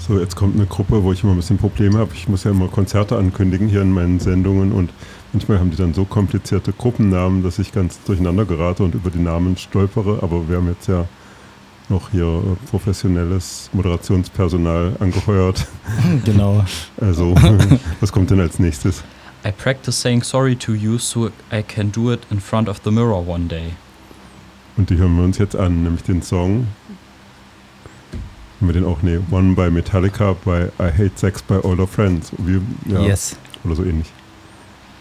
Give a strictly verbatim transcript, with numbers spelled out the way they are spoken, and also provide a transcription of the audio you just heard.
So, jetzt kommt eine Gruppe, wo ich immer ein bisschen Probleme habe. Ich muss ja immer Konzerte ankündigen hier in meinen Sendungen und manchmal haben die dann so komplizierte Gruppennamen, dass ich ganz durcheinander gerate und über die Namen stolpere. Aber wir haben jetzt ja noch hier professionelles Moderationspersonal angeheuert. Genau. Also, was kommt denn als nächstes? I practice saying sorry to you so I can do it in front of the mirror one day. Und die hören wir uns jetzt an, nämlich den Song. Haben wir den auch? Nee, One by Metallica bei I Hate Sex by Older Friends. Wie, ja, Yes. Oder so ähnlich.